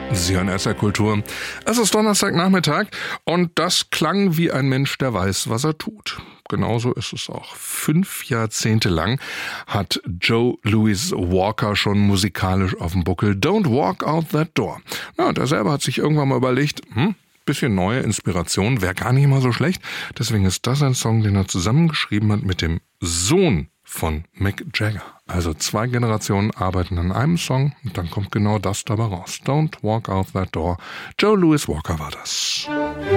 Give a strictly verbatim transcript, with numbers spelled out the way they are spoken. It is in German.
Sie hören S R Kultur. Es ist Donnerstagnachmittag und das klang wie ein Mensch, der weiß, was er tut. Genauso ist es auch. Fünf Jahrzehnte lang hat Joe Louis Walker schon musikalisch auf dem Buckel. Don't walk out that door. Ja, und er selber hat sich irgendwann mal überlegt, hm, bisschen neue Inspiration wäre gar nicht mal so schlecht. Deswegen ist das ein Song, den er zusammengeschrieben hat mit dem Sohn von Mick Jagger. Also zwei Generationen arbeiten an einem Song und dann kommt genau das dabei raus. Don't walk out that door. Joe Louis Walker war das.